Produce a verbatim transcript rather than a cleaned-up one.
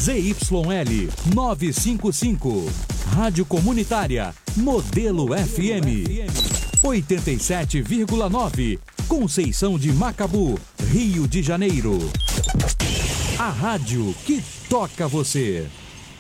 Z Y L novecentos e cinquenta e cinco. Rádio Comunitária Modelo F M. oitenta e sete vírgula nove. Conceição de Macabu, Rio de Janeiro. A rádio que toca você.